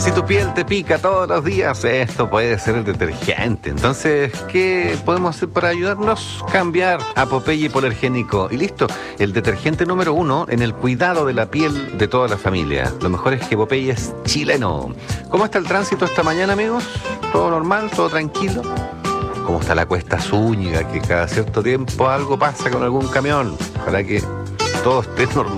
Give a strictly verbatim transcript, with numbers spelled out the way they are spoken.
Si tu piel te pica todos los días, esto puede ser el detergente. Entonces, ¿qué podemos hacer para ayudarnos? Cambiar a Popeye hipoalergénico. Y listo, el detergente número uno en el cuidado de la piel de toda la familia. Lo mejor es que Popeye es chileno. ¿Cómo está el tránsito esta mañana, amigos? ¿Todo normal? ¿Todo tranquilo? ¿Cómo está la Cuesta Zúñiga? Que cada cierto tiempo algo pasa con algún camión. Ojalá que todo esté normal.